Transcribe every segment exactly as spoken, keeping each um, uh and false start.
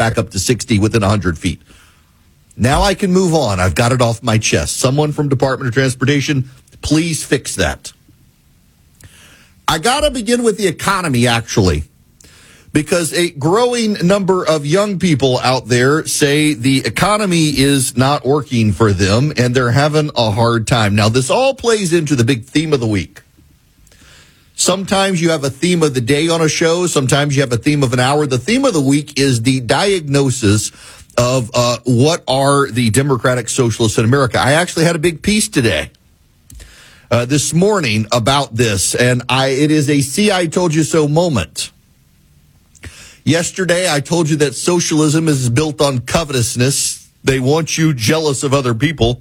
back up to sixty within one hundred feet. Now I can move on. I've got it off my chest. Someone from Department of Transportation, please fix that. I got to begin with the economy, actually, because a growing number of young people out there say the economy is not working for them and they're having a hard time. Now, this all plays into the big theme of the week. Sometimes you have a theme of the day on a show. Sometimes you have a theme of an hour. The theme of the week is the diagnosis of uh, what are the Democratic Socialists in America. I actually had a big piece today, uh, this morning about this, and I it is a see I told you so moment. Yesterday, I told you that socialism is built on covetousness. They want you jealous of other people.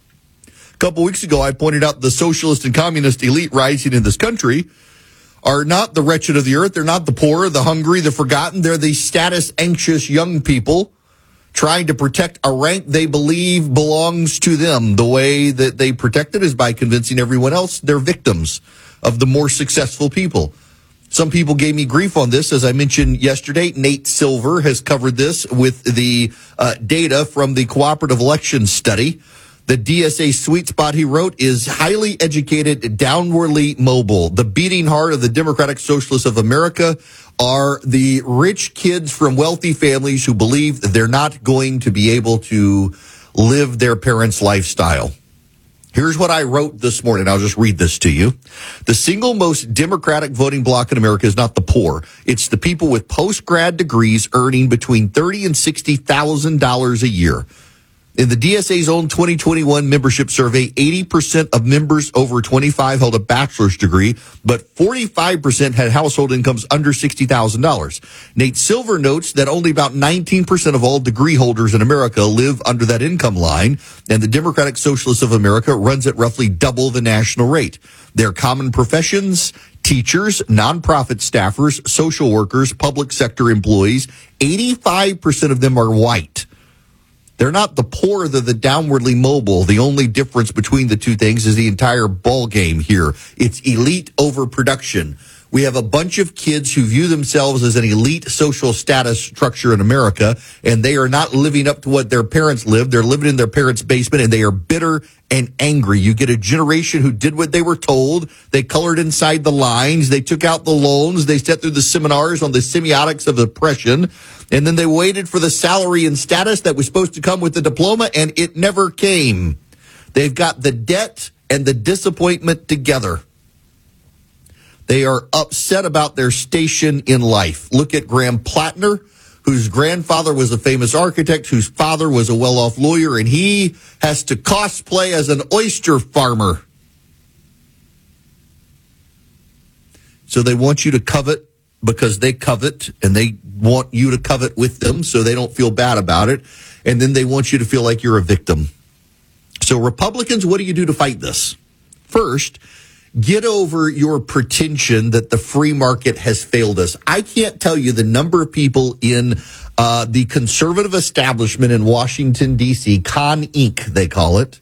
A couple weeks ago, I pointed out the socialist and communist elite rising in this country are not the wretched of the earth. They're not the poor, the hungry, the forgotten. They're the status-anxious young people trying to protect a rank they believe belongs to them. The way that they protect it is by convincing everyone else they're victims of the more successful people. Some people gave me grief on this. As I mentioned yesterday, Nate Silver has covered this with the uh, data from the Cooperative Elections Study. The D S A sweet spot, he wrote, is highly educated, downwardly mobile. The beating heart of the Democratic Socialists of America are the rich kids from wealthy families who believe that they're not going to be able to live their parents' lifestyle. Here's what I wrote this morning. I'll just read this to you. The single most Democratic voting bloc in America is not the poor. It's the people with post-grad degrees earning between thirty thousand dollars and sixty thousand dollars a year. In the D S A's own twenty twenty-one membership survey, eighty percent of members over twenty-five held a bachelor's degree, but forty-five percent had household incomes under sixty thousand dollars. Nate Silver notes that only about nineteen percent of all degree holders in America live under that income line, and the Democratic Socialists of America runs at roughly double the national rate. Their common professions: teachers, nonprofit staffers, social workers, public sector employees. eighty-five percent of them are white. They're not the poor, they're the downwardly mobile. The only difference between the two things is the entire ball game here. It's elite overproduction. We have a bunch of kids who view themselves as an elite social status structure in America, and they are not living up to what their parents lived. They're living in their parents' basement, and they are bitter and angry. You get a generation who did what they were told. They colored inside the lines. They took out the loans. They sat through the seminars on the semiotics of oppression. And then they waited for the salary and status that was supposed to come with the diploma, and it never came. They've got the debt and the disappointment together. They are upset about their station in life. Look at Graham Plattner, whose grandfather was a famous architect, whose father was a well-off lawyer, and he has to cosplay as an oyster farmer. So they want you to covet because they covet, and they want you to covet with them so they don't feel bad about it. And then they want you to feel like you're a victim. So Republicans, what do you do to fight this? First, get over your pretension that the free market has failed us. I can't tell you the number of people in uh, the conservative establishment in Washington, D C, Con Incorporated, they call it,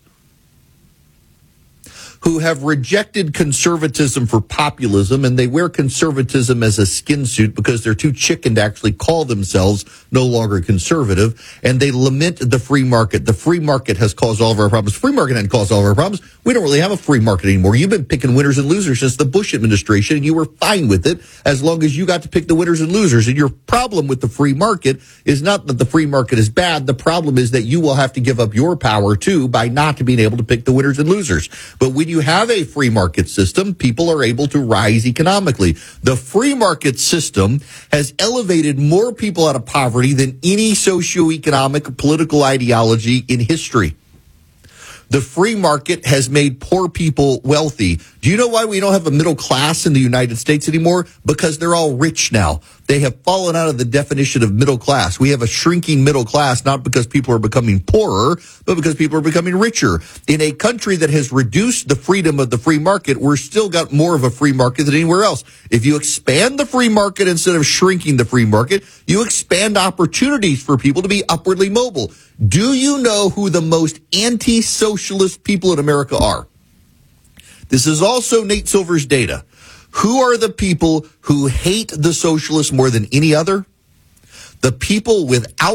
who have rejected conservatism for populism, and they wear conservatism as a skin suit because they're too chicken to actually call themselves no longer conservative, and they lament the free market. The free market has caused all of our problems. Free market hasn't caused all of our problems. We don't really have a free market anymore. You've been picking winners and losers since the Bush administration, and you were fine with it as long as you got to pick the winners and losers. And your problem with the free market is not that the free market is bad. The problem is that you will have to give up your power, too, by not being able to pick the winners and losers. But when you have a free market system, people are able to rise economically. The free market system has elevated more people out of poverty than any socioeconomic political ideology in history. The free market has made poor people wealthy. Do you know why we don't have a middle class in the United States anymore? Because they're all rich now. They have fallen out of the definition of middle class. We have a shrinking middle class, not because people are becoming poorer, but because people are becoming richer. In a country that has reduced the freedom of the free market, we're still got more of a free market than anywhere else. If you expand the free market instead of shrinking the free market, you expand opportunities for people to be upwardly mobile. Do you know who the most anti-socialist people in America are? This is also Nate Silver's data. Who are the people who hate the socialists more than any other? The people without